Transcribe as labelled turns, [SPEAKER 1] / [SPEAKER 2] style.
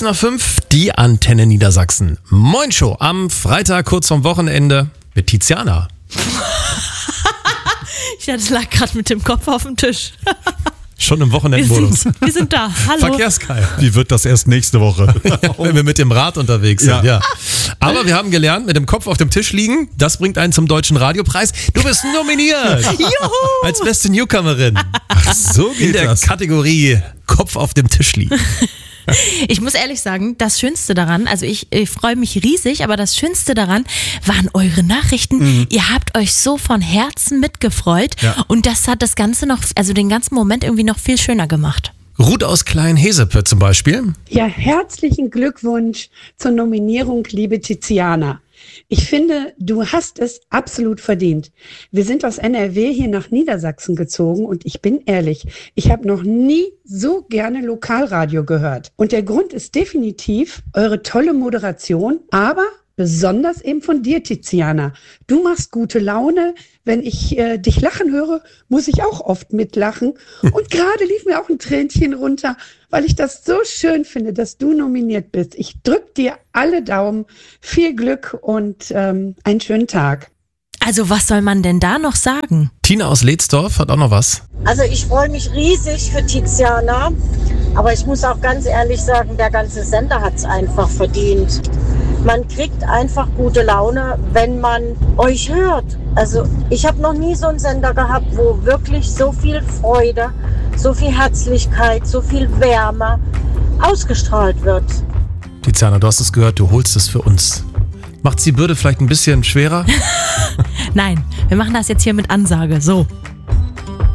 [SPEAKER 1] nach 5, die Antenne Niedersachsen. Moin Show am Freitag, kurz vorm Wochenende mit Tiziana.
[SPEAKER 2] Ich lag gerade mit dem Kopf auf dem Tisch.
[SPEAKER 1] Schon im Wochenendmodus.
[SPEAKER 2] Wir sind da. Hallo.
[SPEAKER 1] Verkehrskai.
[SPEAKER 3] Wie wird das erst nächste Woche?
[SPEAKER 1] Wenn wir mit dem Rad unterwegs sind,
[SPEAKER 3] Ja.
[SPEAKER 1] ja. Aber wir haben gelernt, mit dem Kopf auf dem Tisch liegen, das bringt einen zum Deutschen Radiopreis. Du bist nominiert.
[SPEAKER 2] Juhu!
[SPEAKER 1] Als beste Newcomerin.
[SPEAKER 3] Ach, so
[SPEAKER 1] In
[SPEAKER 3] geht
[SPEAKER 1] der
[SPEAKER 3] das.
[SPEAKER 1] Kategorie Kopf auf dem Tisch liegen.
[SPEAKER 2] Ich muss ehrlich sagen, das Schönste daran, also ich freue mich riesig, aber das Schönste daran waren eure Nachrichten. Ihr habt euch so von Herzen mitgefreut und das hat das Ganze noch, also den ganzen Moment irgendwie noch viel schöner gemacht.
[SPEAKER 1] Ruth aus Klein-Hesepe zum Beispiel.
[SPEAKER 4] Ja, herzlichen Glückwunsch zur Nominierung, liebe Tiziana. Ich finde, du hast es absolut verdient. Wir sind aus NRW hier nach Niedersachsen gezogen und ich bin ehrlich, ich habe noch nie so gerne Lokalradio gehört. Und der Grund ist definitiv eure tolle Moderation, aber besonders eben von dir, Tiziana. Du machst gute Laune. Wenn ich dich lachen höre, muss ich auch oft mitlachen. Und gerade lief mir auch ein Tränchen runter, weil ich das so schön finde, dass du nominiert bist. Ich drück dir alle Daumen. Viel Glück und einen schönen Tag.
[SPEAKER 2] Also was soll man denn da noch sagen?
[SPEAKER 1] Tina aus Lehtsdorf hat auch noch was.
[SPEAKER 5] Also ich freue mich riesig für Tiziana, aber ich muss auch ganz ehrlich sagen, der ganze Sender hat es einfach verdient. Man kriegt einfach gute Laune, wenn man euch hört. Also ich habe noch nie so einen Sender gehabt, wo wirklich so viel Freude, so viel Herzlichkeit, so viel Wärme ausgestrahlt wird.
[SPEAKER 1] Tiziana, du hast es gehört, du holst es für uns. Macht's die Bürde vielleicht ein bisschen schwerer?
[SPEAKER 2] Nein, wir machen das jetzt hier mit Ansage. So.